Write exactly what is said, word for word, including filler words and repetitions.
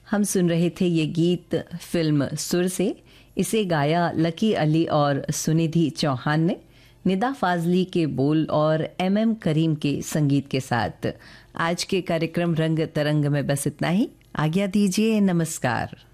हम सुन रहे थे ये गीत फिल्म सुर से। इसे गाया लकी अली और सुनिधि चौहान ने, निदा फाजली के बोल और एम एम करीम के संगीत के साथ। आज के कार्यक्रम रंग तरंग में बस इतना ही। आज्ञा दीजिए, नमस्कार।